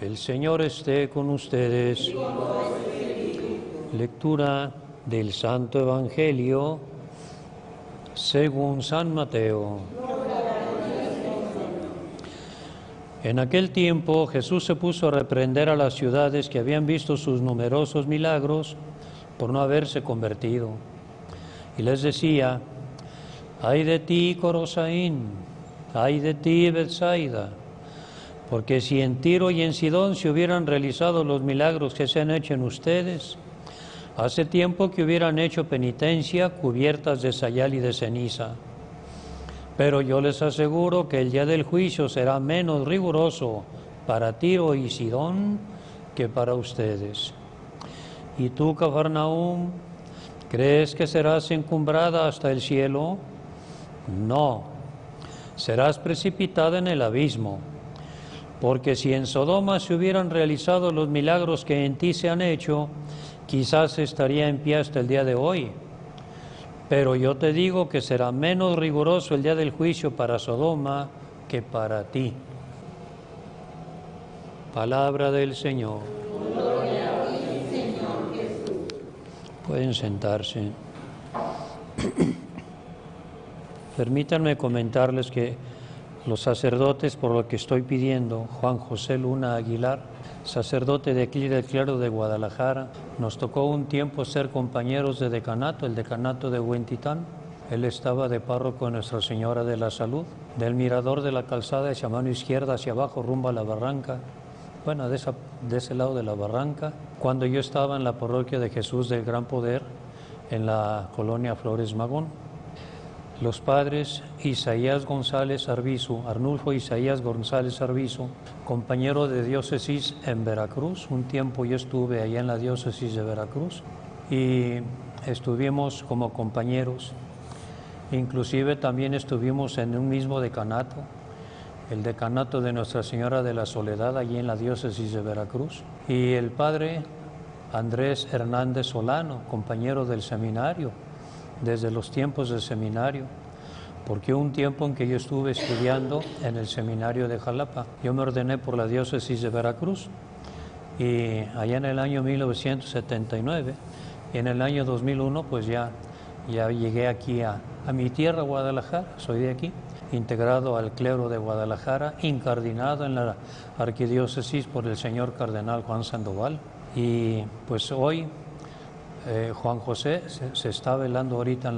El Señor esté con ustedes. Lectura del Santo Evangelio según San Mateo. En aquel tiempo Jesús se puso a reprender a las ciudades que habían visto sus numerosos milagros por no haberse convertido. Y les decía: ay de ti, Corosaín, ay de ti, Betsaida, porque si en Tiro y en Sidón se hubieran realizado los milagros que se han hecho en ustedes, hace tiempo que hubieran hecho penitencia cubiertas de sayal y de ceniza. Pero yo les aseguro que el día del juicio será menos riguroso para Tiro y Sidón que para ustedes. ¿Y tú, Cafarnaúm, crees que serás encumbrada hasta el cielo? No, serás precipitada en el abismo. Porque si en Sodoma se hubieran realizado los milagros que en ti se han hecho, quizás estaría en pie hasta el día de hoy. Pero yo te digo que será menos riguroso el día del juicio para Sodoma que para ti. Palabra del Señor. Gloria a ti, Señor Jesús. Pueden sentarse. Permítanme comentarles que los sacerdotes, por lo que estoy pidiendo, Juan José Luna Aguilar, sacerdote de aquí del clero de Guadalajara, nos tocó un tiempo ser compañeros de decanato, el decanato de Huentitán. Él estaba de párroco en Nuestra Señora de la Salud, del mirador de la calzada hacia mano izquierda, hacia abajo, rumbo a la barranca, bueno, de ese lado de la barranca, cuando yo estaba en la parroquia de Jesús del Gran Poder, en la colonia Flores Magón. Los padres Isaías González Arbizu, Arnulfo Isaías González Arbizu, compañero de diócesis en Veracruz. Un tiempo yo estuve allá en la diócesis de Veracruz y estuvimos como compañeros. Inclusive también estuvimos en un mismo decanato, el decanato de Nuestra Señora de la Soledad, allí en la diócesis de Veracruz. Y el padre Andrés Hernández Solano, compañero del seminario, desde los tiempos del seminario, porque un tiempo en que yo estuve estudiando en el seminario de Jalapa, yo me ordené por la diócesis de Veracruz y allá en el año 1979 y en el año 2001 pues ya llegué aquí a mi tierra, Guadalajara. Soy de aquí, integrado al clero de Guadalajara, incardinado en la arquidiócesis por el señor cardenal Juan Sandoval. Y pues hoy Juan José se está velando ahorita en